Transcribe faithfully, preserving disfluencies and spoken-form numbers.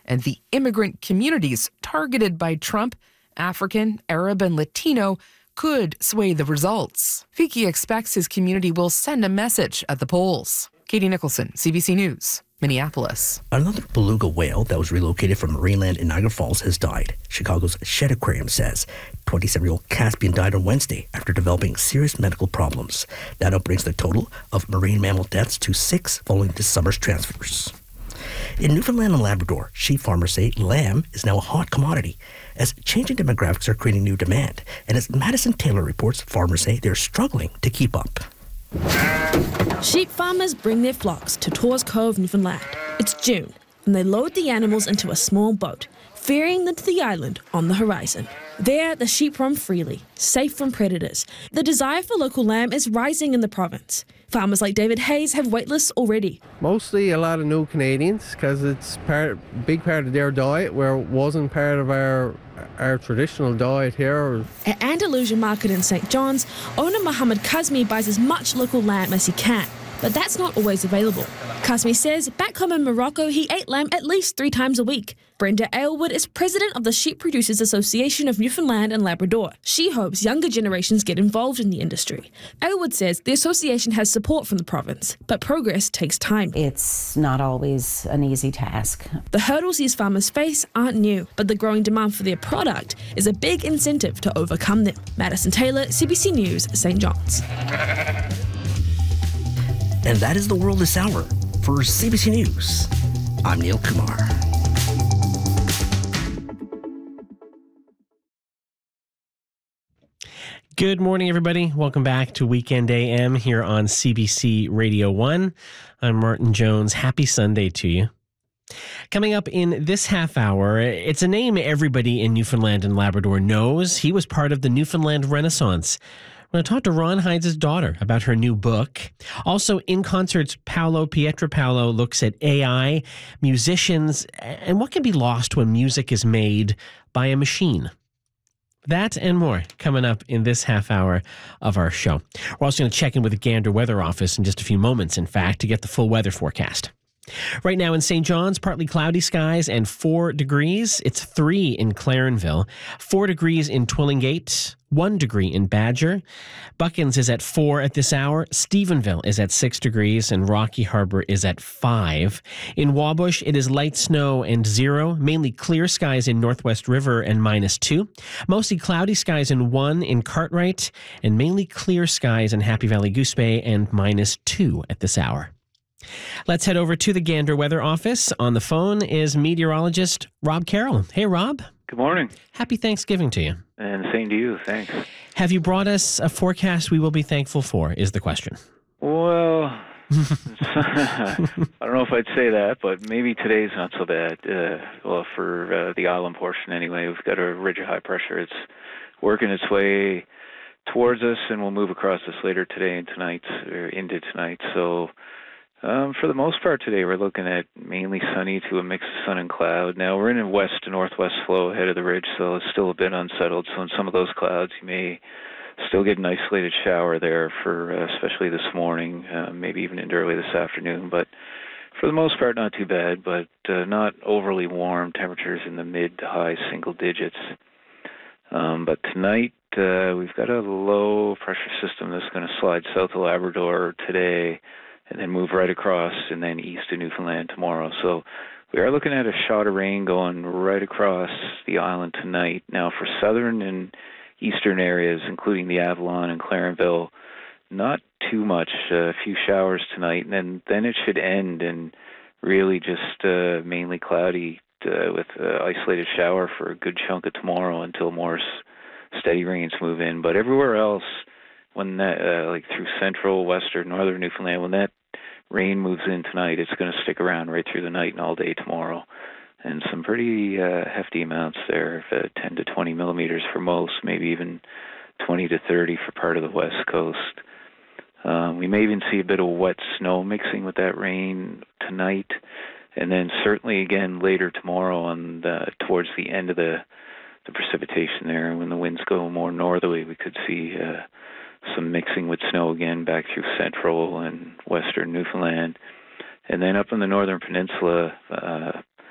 and the immigrant communities targeted by Trump, African, Arab, and Latino, could sway the results. Fiki expects his community will send a message at the polls. Katie Nicholson, C B C News, Minneapolis. Another beluga whale that was relocated from Marineland in Niagara Falls has died. Chicago's Shed Aquarium says twenty-seven-year-old Caspian died on Wednesday after developing serious medical problems. That now brings the total of marine mammal deaths to six following this summer's transfers. In Newfoundland and Labrador, sheep farmers say lamb is now a hot commodity as changing demographics are creating new demand. And as Madison Taylor reports, farmers say they're struggling to keep up. Sheep farmers bring their flocks to Torres Cove, Newfoundland. It's June, and they load the animals into a small boat, ferrying them to the island on the horizon. There, the sheep roam freely, safe from predators. The desire for local lamb is rising in the province. Farmers like David Hayes have waitlists already. Mostly a lot of new Canadians because it's part, big part of their diet where it wasn't part of our our traditional diet here. At Andalusia Market in Saint John's, owner Mohammed Kazmi buys as much local lamb as he can, but that's not always available. Kazmi says back home in Morocco he ate lamb at least three times a week. Brenda Aylwood is president of the Sheep Producers Association of Newfoundland and Labrador. She hopes younger generations get involved in the industry. Aylwood says the association has support from the province, but progress takes time. It's not always an easy task. The hurdles these farmers face aren't new, but the growing demand for their product is a big incentive to overcome them. Madison Taylor, C B C News, Saint John's. And that is the world this hour. For C B C News, I'm Neil Kumar. Good morning, everybody. Welcome back to Weekend A M here on C B C Radio one. I'm Martin Jones. Happy Sunday to you. Coming up in this half hour, it's a name everybody in Newfoundland and Labrador knows. He was part of the Newfoundland Renaissance. We're going to talk to Ron Hydes' daughter about her new book. Also, in concerts, Paolo Pietropaolo looks at A I, musicians, and what can be lost when music is made by a machine. That and more coming up in this half hour of our show. We're also going to check in with the Gander Weather Office in just a few moments, in fact, to get the full weather forecast. Right now in Saint John's, partly cloudy skies and four degrees. It's three in Clarenville, four degrees in Twillingate, one degree in Badger. Buckins is at four at this hour. Stephenville is at six degrees and Rocky Harbor is at five. In Wabush, it is light snow and zero, mainly clear skies in Northwest River and minus two. Mostly cloudy skies in one in Cartwright and mainly clear skies in Happy Valley Goose Bay and minus two at this hour. Let's head over to the Gander Weather Office. On the phone is meteorologist Rob Carroll. Hey, Rob. Good morning. Happy Thanksgiving to you. And same to you. Thanks. Have you brought us a forecast we will be thankful for, is the question. Well, I don't know if I'd say that, but maybe today's not so bad. Uh, well, for uh, the island portion anyway, we've got a ridge of high pressure. It's working its way towards us, and we'll move across us later today and tonight, or into tonight. So Um, for the most part today, we're looking at mainly sunny to a mix of sun and cloud. Now, we're in a west to northwest flow ahead of the ridge, so it's still a bit unsettled. So in some of those clouds, you may still get an isolated shower there, for uh, especially this morning, uh, maybe even into early this afternoon. But for the most part, not too bad, but uh, not overly warm. Temperatures in the mid to high single digits. Um, but tonight, uh, we've got a low pressure system that's going to slide south of Labrador today, and then move right across and then east to Newfoundland tomorrow. So we are looking at a shot of rain going right across the island tonight. Now, for southern and eastern areas, including the Avalon and Clarenville, not too much, a few showers tonight, and then, then it should end and really just uh, mainly cloudy uh, with uh, isolated shower for a good chunk of tomorrow until more s- steady rains move in. But everywhere else, when that, uh, like through central, western, northern Newfoundland, when that rain moves in tonight, it's going to stick around right through the night and all day tomorrow. And some pretty uh, hefty amounts there, uh, ten to twenty millimeters for most, maybe even twenty to thirty for part of the west coast. Um, we may even see a bit of wet snow mixing with that rain tonight, and then certainly again later tomorrow on the, towards the end of the, the precipitation there, when the winds go more northerly, we could see uh, some mixing with snow again back through central and western Newfoundland. And then up in the northern peninsula, uh,